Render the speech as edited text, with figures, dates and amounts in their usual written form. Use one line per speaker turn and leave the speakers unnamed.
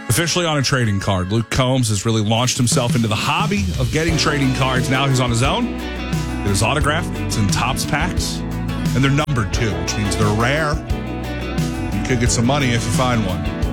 Officially on a trading card, Luke Combs has really launched himself into the hobby of getting trading cards. Now he's on his own. Get his autograph. It's in Topps packs. And they're numbered, too, which means they're rare. You could get some money if you find one.